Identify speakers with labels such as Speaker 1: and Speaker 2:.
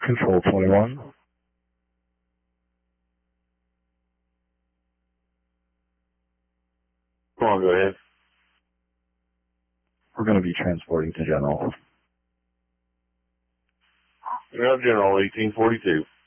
Speaker 1: Control 21.
Speaker 2: Come on, go ahead.
Speaker 1: We're going to be transporting to General.
Speaker 2: General 1842.